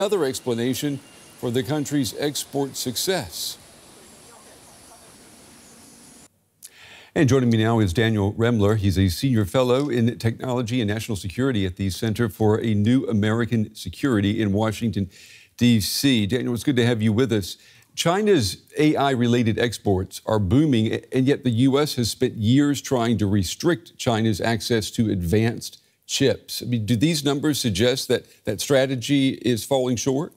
Another explanation for the country's export success. And joining me now is Daniel Remler. He's a senior fellow in technology and national security at the Center for a New American Security in Washington, D.C. Daniel, it's good to have you with us. China's AI-related exports are booming, and yet the U.S. has spent years trying to restrict China's access to advanced chips. I mean, do these numbers suggest that that strategy is falling short?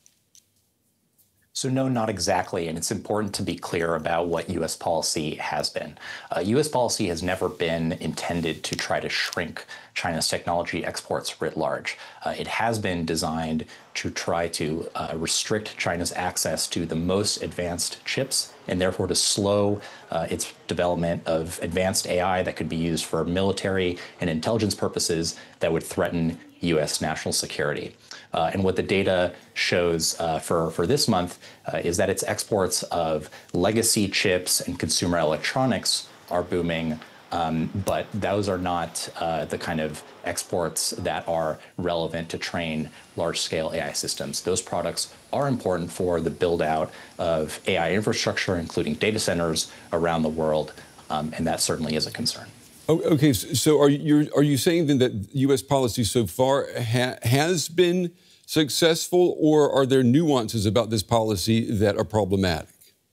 So no, not exactly. And it's important to be clear about what U.S. policy has been. U.S. policy has never been intended to try to shrink China's technology exports writ large. It has been designed to try to restrict China's access to the most advanced chips and therefore to slow its development of advanced AI that could be used for military and intelligence purposes that would threaten U.S. national security. And what the data shows for this month is that its exports of legacy chips and consumer electronics are booming, but those are not the kind of exports that are relevant to train large-scale AI systems. Those products are important for the build-out of AI infrastructure, including data centers around the world, and that certainly is a concern. Okay, so are you saying then that U.S. policy so far has been successful, or are there nuances about this policy that are problematic?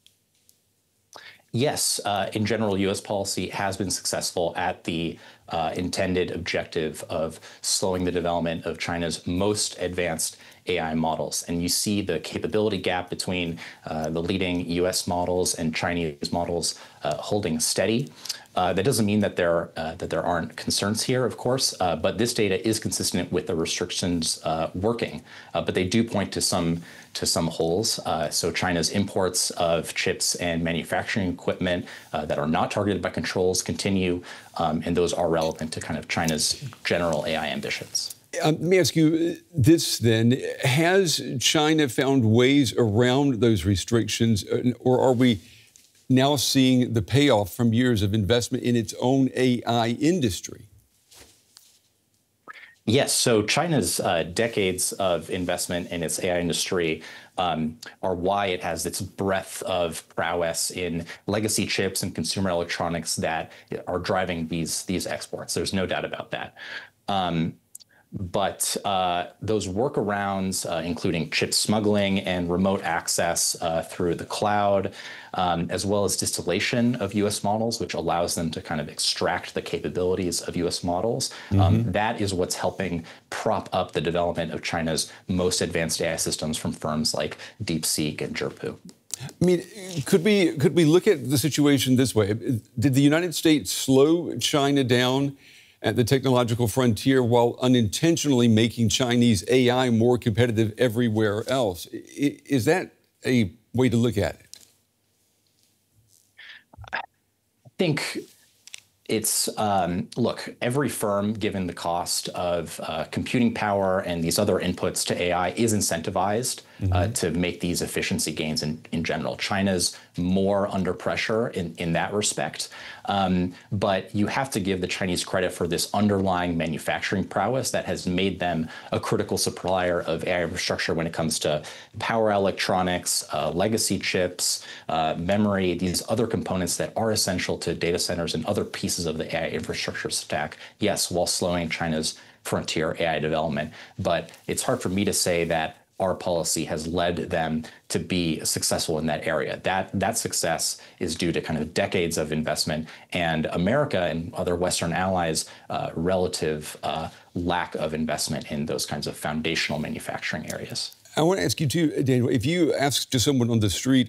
Yes, in general, U.S. policy has been successful at the intended objective of slowing the development of China's most advanced AI models. And you see the capability gap between the leading U.S. models and Chinese models holding steady. That doesn't mean that there aren't concerns here, of course, but this data is consistent with the restrictions working. But they do point to some holes. So China's imports of chips and manufacturing equipment that are not targeted by controls continue, and those are relevant to kind of China's general AI ambitions. Let me ask you this then. Has China found ways around those restrictions, or are we now seeing the payoff from years of investment in its own AI industry? Yes, so China's decades of investment in its AI industry are why it has its breadth of prowess in legacy chips and consumer electronics that are driving these exports. There's no doubt about that. But those workarounds, including chip smuggling and remote access through the cloud, as well as distillation of U.S. models, which allows them to kind of extract the capabilities of U.S. models, that is what's helping prop up the development of China's most advanced AI systems from firms like DeepSeek and Zhipu. I mean, could we look at the situation this way? Did the United States slow China down at the technological frontier while unintentionally making Chinese AI more competitive everywhere else? Is that a way to look at it? I think it's, look, every firm, given the cost of computing power and these other inputs to AI, is incentivized to make these efficiency gains in general. China's more under pressure in that respect. But you have to give the Chinese credit for this underlying manufacturing prowess that has made them a critical supplier of AI infrastructure when it comes to power electronics, legacy chips, memory, these other components that are essential to data centers and other pieces of the AI infrastructure stack, yes, while slowing China's frontier AI development. But it's hard for me to say that our policy has led them to be successful in that area. That success is due to kind of decades of investment and America and other Western allies' relative lack of investment in those kinds of foundational manufacturing areas. I want to ask you too, Daniel, if you ask to someone on the street